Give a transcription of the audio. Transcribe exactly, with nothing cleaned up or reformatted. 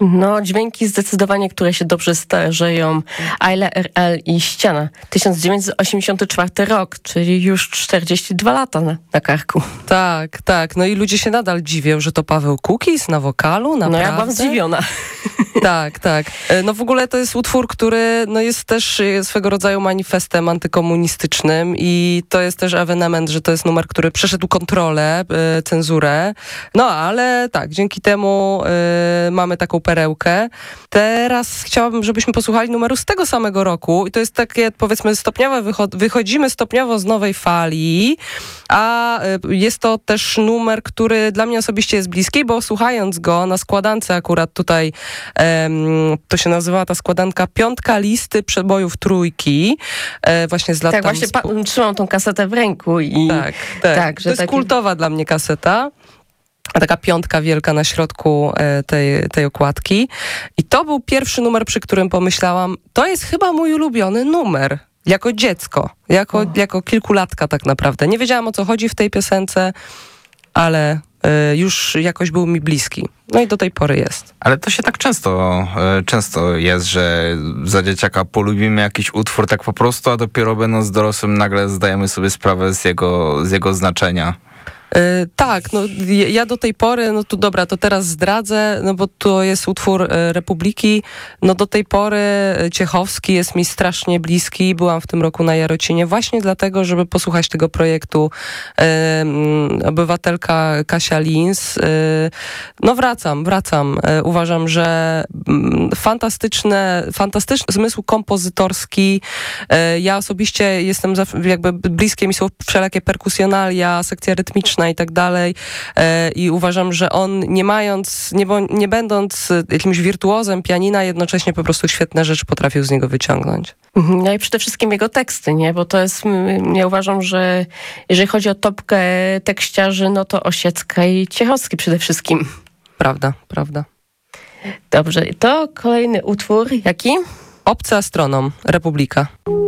No, dźwięki zdecydowanie, które się dobrze starzeją. Ayla R L i Ściana. tysiąc dziewięćset osiemdziesiąty czwarty rok, czyli już czterdzieści dwa lata na, na karku. Tak, tak. No i ludzie się nadal dziwią, że to Paweł Kukis na wokalu, naprawdę. No ja byłam zdziwiona. Tak, tak. No w ogóle to jest utwór, który no jest też swego rodzaju manifestem antykomunistycznym i to jest też ewenement, że to jest numer, który przeszedł kontrolę, y, cenzurę. No ale tak, dzięki temu y, mamy taką perełkę. Teraz chciałabym, żebyśmy posłuchali numeru z tego samego roku i to jest takie, powiedzmy, stopniowe, wycho- wychodzimy stopniowo z nowej fali, a y, jest to też numer, który dla mnie osobiście jest bliski, bo słuchając go na składance akurat tutaj to się nazywa ta składanka Piątka listy przebojów trójki, e, właśnie z lat Tak, tam właśnie spu- pa- trzymam tą kasetę w ręku i tak, tak. tak, że to jest taki... kultowa dla mnie kaseta. A taka piątka wielka na środku e, tej, tej okładki. I to był pierwszy numer, przy którym pomyślałam, to jest chyba mój ulubiony numer. Jako dziecko, jako, oh. jako kilkulatka tak naprawdę. Nie wiedziałam, o co chodzi w tej piosence, ale y, już jakoś był mi bliski. No i do tej pory jest. Ale to się tak często, y, często jest, że za dzieciaka polubimy jakiś utwór tak po prostu, a dopiero będąc dorosłym nagle zdajemy sobie sprawę z jego, z jego znaczenia. Yy, tak, no ja do tej pory, no to dobra, to teraz zdradzę, no bo to jest utwór y, Republiki, no do tej pory Ciechowski jest mi strasznie bliski, byłam w tym roku na Jarocinie właśnie dlatego, żeby posłuchać tego projektu y, obywatelka Kasia Lins. Y, no wracam, wracam. Y, uważam, że y, fantastyczne, fantastyczny zmysł kompozytorski. Y, ja osobiście jestem za, jakby bliskie mi są wszelakie perkusjonalia, sekcja rytmiczna i tak dalej. I uważam, że on nie mając, nie, nie będąc jakimś wirtuozem pianina, jednocześnie po prostu świetne rzeczy potrafił z niego wyciągnąć. No i przede wszystkim jego teksty, nie? Bo to jest, ja uważam, że jeżeli chodzi o topkę tekściarzy, no to Osiecka i Ciechowski przede wszystkim. Prawda, prawda. Dobrze, to kolejny utwór, jaki? Obcy astronom, Republika.